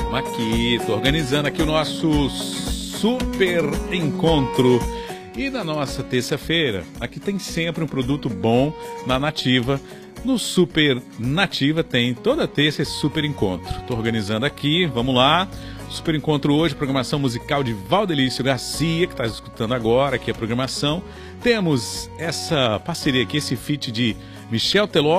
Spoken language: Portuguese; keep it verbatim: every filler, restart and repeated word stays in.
Aqui, tô organizando aqui o nosso super encontro. E na nossa terça-feira, aqui tem sempre um produto bom na Nativa. No Super Nativa tem toda terça esse super encontro. Tô organizando aqui, vamos lá. Super encontro hoje, programação musical de Valdelício Garcia, que está escutando agora aqui a programação. Temos essa parceria aqui, esse feat de Michel Teló